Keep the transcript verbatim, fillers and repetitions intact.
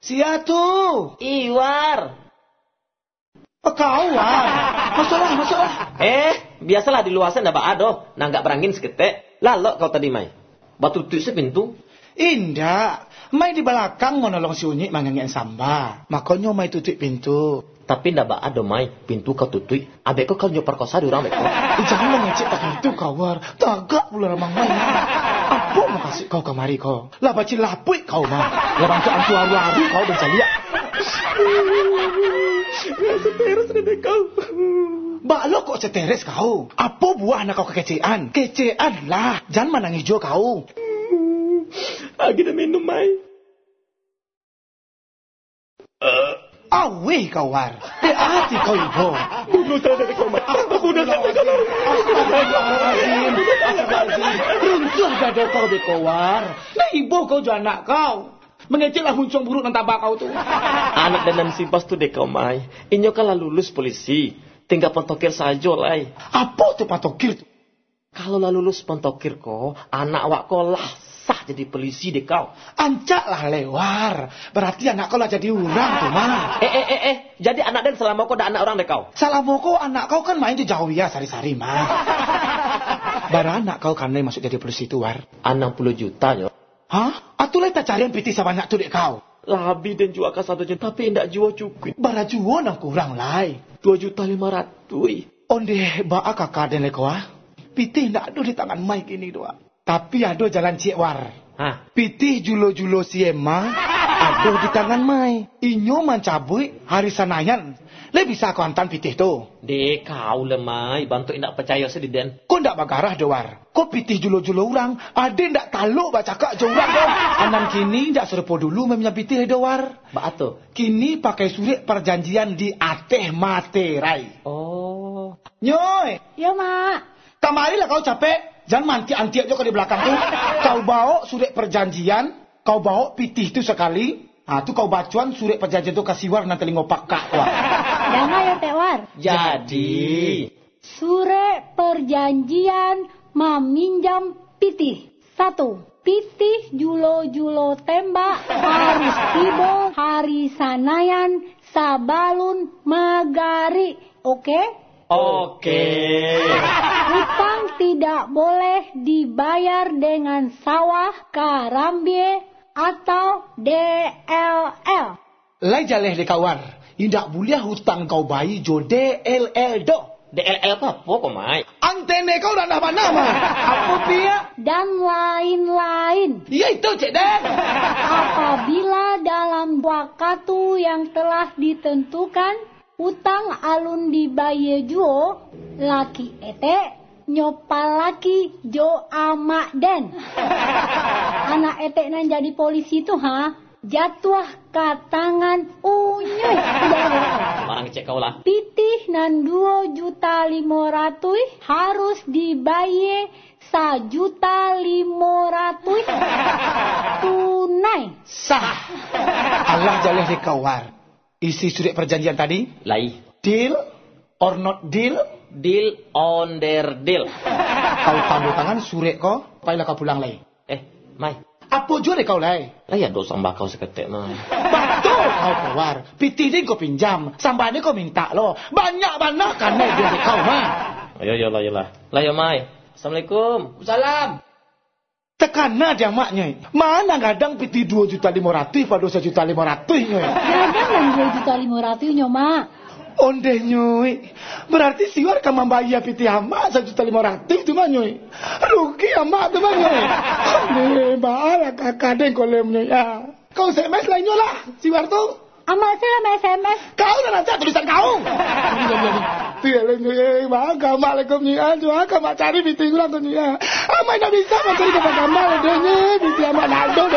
Sia tuh. Iwar. Oh, kau War. Masalah, masalah. Eh, biasalah di luar sana ndak ada, nah nggak berangin seketek. Lalu kau tadi mai. Batu tutup sepintu. Indah. Mai di belakang mau nolong si Unyik mangangin samba. Makanya mai tutup pintu. Tapi ndak ba ada mai, pintu kau tutup. Abek kau kau perkosa di orang beko. Eh, jangan lo ngecek tak itu kau War. Tagak pula ramang mai. Apa mau kasih kau kemari kau? Lah baci lapui kau mah. Lah bangsa antu aru-aru kau berjalia. Seteres deh kau. Mbak lo kok seteres kau? Apa buah anak kau kekecean? Kecean lah. Jangan manang hijau kau. Lagi dah minum mai. Uh. Awih kau War. Hati kau ibu. Bunuh saya dari kau mai. Bunuh saya dari kau. Runtuh gado kau deh kau War. Nah ibu kau juga anak kau. Mengeceklah huncung buruk dan tabak kau tu. Anak dan simpas tu dek kau mai. Inyo kalah lulus polisi. Tinggal pentokir saja lah. Apa tu pentokir tu? Kalau lah lulus pentokir kau, anak awak kau lah sah jadi polisi dek kau. Ancak lah lewar. Berarti anak kau lah jadi orang tu mah. Eh eh eh eh. Jadi anak dan selama kau dah anak orang dek kau. Selama kau anak kau kan main di jauh ya sari-sari mah. Bara anak kau kan masuk jadi polisi tu War. enam puluh juta yo. Hah? Atulah tak cari yang piti sebanyak tu dek kau. Labi dan jual ke satu juta, tapi tidak jual cukup. Bara jual nak kurang lai. Dua juta lima ratus. Onde baa kakak dan leko ah. Piti tidak ada di tangan mai kini doa. Tapi ada jalan cik War. Hah? Piti julo-julo si Emma ada di tangan mai. Inyo mencabui hari sanayan. Le bisa kau hantar pitih tu. Dek kau lemai, bantu indak percaya sediden. Kau ndak bagarah doar. Kau pitih julo-julo orang, ada ndak taluk baca kak jorang kau. Anan kini ndak serupa dulu mempunyai pitih doar. Ba atuh. Kini pakai surat perjanjian di ateh materai. Oh. Nyoy. Ya mak. Kamari lah kau capek. Jangan manti-anti aja kau di belakang tu. Kau bawa surat perjanjian, kau bawa pitih tu sekali. Ah tu kau bacuan surat perjanjian tu kasih War nanti ngopak kak War. Jangan ya Tek War. Jadi surat perjanjian meminjam pitih. Satu, pitih julo-julo tembak harus tiba hari sanayan sabalun magari. Oke? Oke. Hutang tidak boleh dibayar dengan sawah, karambie, atau D L L. Lai jaleh de kawar. Indak boleh hutang kau bayi jo D L L do. D L L apa kok mai? Antene kau dah nama nama. Apa pia? Dan lain-lain. Ya itu cik Den. Apabila dalam waktu yang telah ditentukan hutang alun dibayar juo, laki ete nyopal laki jo amak den. Anak etek nan jadi polisi tu ha, jatuh ke tangan Unyuy. Orang cek kau lah. Pitih nan dua juta lima ratus harus dibayar sajuta lima ratus tunai. Sah. Allah jaleh de kawar. Isi surat perjanjian tadi? Lai. Deal or not deal? Deal on their deal. Kau tanda tangan surat kau, payahlah kau pulang lai. Eh, mai. Apa jua deh kau lai? Lai ada sambah kau seketek mai. Betul kau keluar. Pitih ni kau pinjam, sambah ni kau minta lo. Banyak-banyak kan lai dia kau mah. Ayo, ayo lah, ayo lah. Lah ya mai. Assalamualaikum. Salam. Tekana dia maknya. Mana gadang pitih dua juta lima ratus pada satu juta lima ratus nyoy. Gadang dan dua juta lima ratus nyo mak. Onde nyoy. Berarti siwar ka membayar pitih amak satu juta lima ratus tu mah nyoy. Rugi amak tu mah nyoy. Onde bahaya kakak den kolem nyoy. Ya. Kau S M S lainnya lah siwar tu. Amak saya sama S M S. Kau dah nanti tulisan kau. Tiada nyoy. Maka Assalamualaikum nyoy. Aduh, kau mak cari pitih kurang tu nyoy. Amak nak bisa mencari kepada amak dia nyoy. Pitih amak nado